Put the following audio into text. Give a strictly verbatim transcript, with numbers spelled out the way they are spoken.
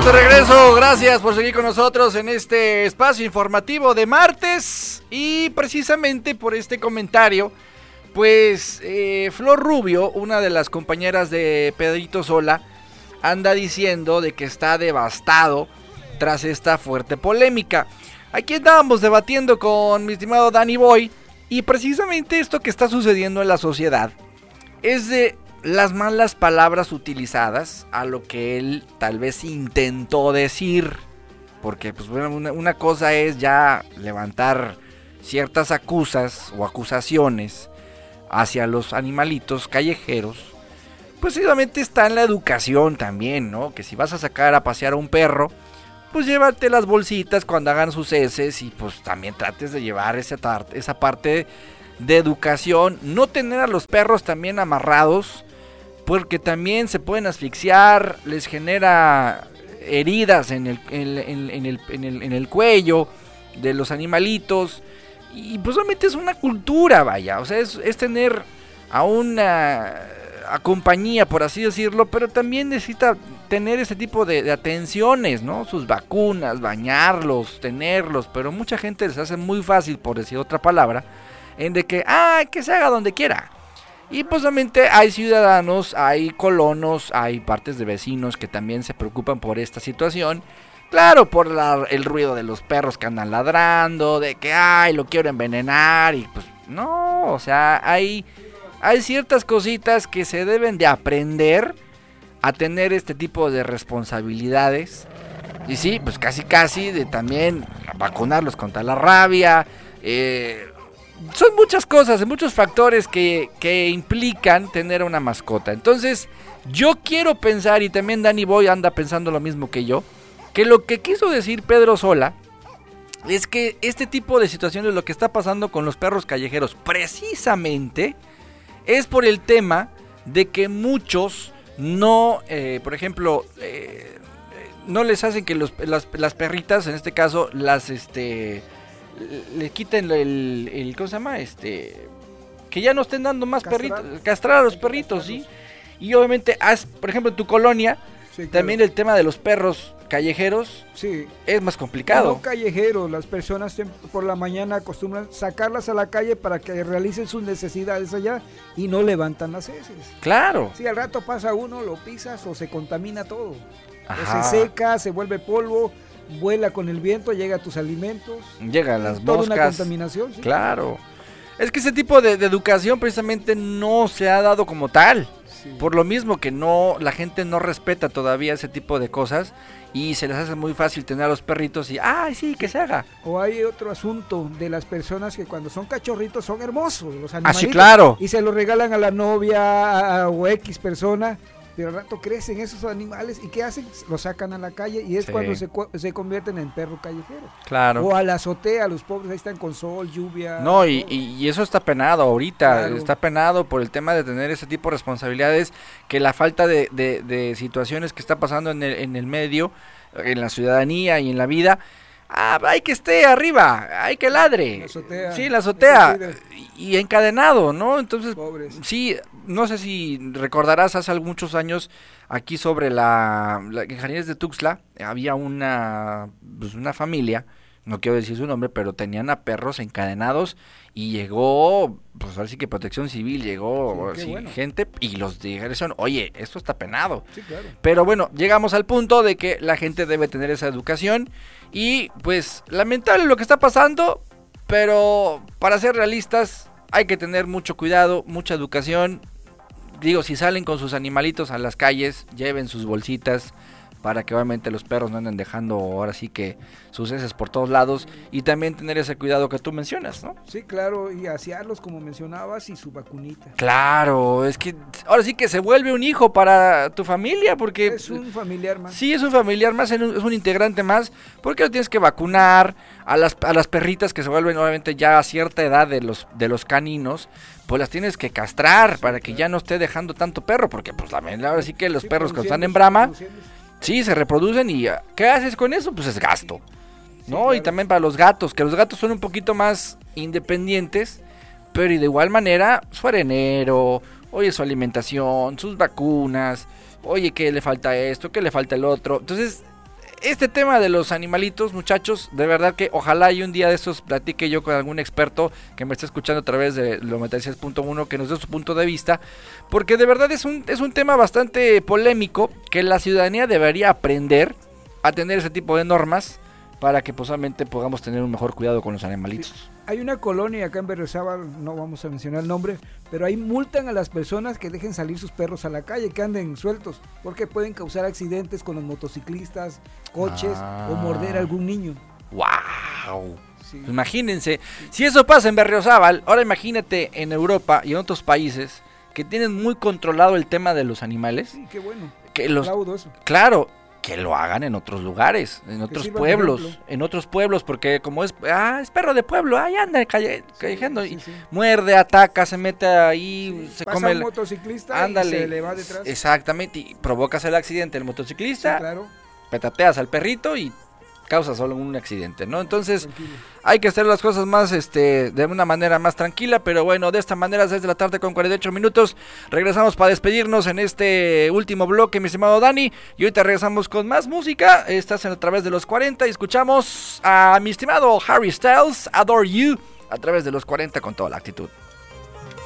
de regreso, gracias por seguir con nosotros en este espacio informativo de martes. Y precisamente por este comentario, pues eh, Flor Rubio, una de las compañeras de Pedrito Sola, anda diciendo de que está devastado tras esta fuerte polémica. Aquí estábamos debatiendo con mi estimado Danny Boy, y precisamente esto que está sucediendo en la sociedad es de las malas palabras utilizadas a lo que él tal vez intentó decir. Porque pues bueno, una, una cosa es ya levantar ciertas acusas o acusaciones hacia los animalitos callejeros. Pues obviamente está en la educación también, ¿no? Que si vas a sacar a pasear a un perro, pues llévate las bolsitas cuando hagan sus heces, y pues también trates de llevar esa, esa parte de educación. No tener a los perros también amarrados, porque también se pueden asfixiar, les genera heridas en el, en, en, en el, en el, en el cuello de los animalitos. Y pues obviamente es una cultura, vaya, o sea, es, es tener a una a compañía, por así decirlo, pero también necesita tener ese tipo de, de atenciones, ¿no? Sus vacunas, bañarlos, tenerlos, pero mucha gente les hace muy fácil, por decir otra palabra, en de que, ah, que se haga donde quiera. Y pues obviamente hay ciudadanos, hay colonos, hay partes de vecinos que también se preocupan por esta situación. Claro, por la, el ruido de los perros que andan ladrando, de que, ay, lo quiero envenenar, y pues no, o sea, hay, hay ciertas cositas que se deben de aprender a tener este tipo de responsabilidades. Y sí, pues casi casi de también vacunarlos contra la rabia. Eh, son muchas cosas, muchos factores que, que implican tener una mascota. Entonces, yo quiero pensar, y también Danny Boy anda pensando lo mismo que yo, que lo que quiso decir Pedro Sola es que este tipo de situaciones, lo que está pasando con los perros callejeros, precisamente es por el tema de que muchos no, eh, por ejemplo, eh, no les hacen que los, las, las perritas, en este caso, las, este, le quiten el, el, ¿cómo se llama? Este, que ya no estén dando más castrar, perritos, castrar a los perritos, ¿sí? Y obviamente, has, por ejemplo, en tu colonia, sí, claro, también el tema de los perros callejeros, sí, es más complicado. No callejeros, las personas por la mañana acostumbran sacarlas a la calle para que realicen sus necesidades allá y no levantan las heces. Claro. Si al rato pasa uno, lo pisas o se contamina todo. O se seca, se vuelve polvo, vuela con el viento, llega a tus alimentos. Llega a las toda moscas. Una contaminación. ¿Sí? Claro. Es que ese tipo de, de educación precisamente no se ha dado como tal. Sí. Por lo mismo que no, la gente no respeta todavía ese tipo de cosas y se les hace muy fácil tener a los perritos y ¡ay, sí, que se haga! O hay otro asunto de las personas que cuando son cachorritos son hermosos, los animalitos. ¡Ah, sí, claro! Y se los regalan a la novia a, o X persona, pero al rato crecen esos animales y ¿qué hacen? Los sacan a la calle y es sí. cuando se, se convierten en perro callejero. Claro. O a la azotea, los pobres ahí están con sol, lluvia. No, y, y eso está penado ahorita, claro. Está penado por el tema de tener ese tipo de responsabilidades, que la falta de, de, de situaciones que está pasando en el, en el medio, en la ciudadanía y en la vida. Ah, hay que esté arriba, hay que ladre. La azotea. Sí, la azotea. Y, y encadenado, ¿no? Entonces, pobres. Sí, no sé si recordarás hace muchos años aquí sobre la, la en Jardines de Tuxtla, había una, pues una familia, no quiero decir su nombre, pero tenían a perros encadenados y llegó, pues ahora sí que Protección Civil, llegó sí, sí, bueno. gente y los dijeron, oye, esto está penado. Sí, claro. Pero bueno, llegamos al punto de que la gente debe tener esa educación y pues lamentable lo que está pasando, pero para ser realistas hay que tener mucho cuidado, mucha educación. Digo, si salen con sus animalitos a las calles, lleven sus bolsitas para que obviamente los perros no anden dejando ahora sí que sus heces por todos lados, y también tener ese cuidado que tú mencionas, ¿no? Sí, claro, y asearlos como mencionabas y su vacunita. Claro, es que ahora sí que se vuelve un hijo para tu familia, porque es un familiar más. Sí, es un familiar más, es un integrante más, porque lo tienes que vacunar a las a las perritas que se vuelven obviamente ya a cierta edad de los de los caninos. Pues las tienes que castrar para que ya no esté dejando tanto perro, porque pues la ahora sí que los sí, perros que están en brama, sí, se reproducen y ¿qué haces con eso? Pues es gasto, ¿no? Sí, claro. Y también para los gatos, que los gatos son un poquito más independientes, pero y de igual manera su arenero, oye, su alimentación, sus vacunas, oye, que le falta esto, que le falta el otro. Entonces, este tema de los animalitos, muchachos, de verdad que ojalá y un día de estos platique yo con algún experto que me esté escuchando a través de noventa y seis punto uno, que nos dé su punto de vista, porque de verdad es un, es un tema bastante polémico que la ciudadanía debería aprender a tener ese tipo de normas para que posiblemente podamos tener un mejor cuidado con los animalitos. Sí. Hay una colonia acá en Berriozábal, no vamos a mencionar el nombre, pero ahí multan a las personas que dejen salir sus perros a la calle, que anden sueltos, porque pueden causar accidentes con los motociclistas, coches ah. o morder a algún niño. ¡Wow! Sí. Imagínense, si eso pasa en Berriozábal, ahora imagínate en Europa y en otros países que tienen muy controlado el tema de los animales. Sí, qué bueno. Que los, eso. Claro. Que lo hagan en otros lugares, en otros pueblos, en otros pueblos, porque como es, ah, es perro de pueblo, ahí anda calle, callejando, sí, sí, sí. muerde, ataca, se mete ahí, sí, se pasa come un motociclista ándale, y se le va detrás. Exactamente, y provocas el accidente el motociclista, sí, claro. petateas al perrito y causa solo un accidente, ¿no? Entonces, tranquilo. Hay que hacer las cosas más, este, de una manera más tranquila, pero bueno, de esta manera, seis de la tarde con cuarenta y ocho minutos, regresamos para despedirnos en este último bloque, mi estimado Dani, y ahorita regresamos con más música, estás en a través de los cuarenta y escuchamos a mi estimado Harry Styles, Adore You, a través de los cuarenta con toda la actitud.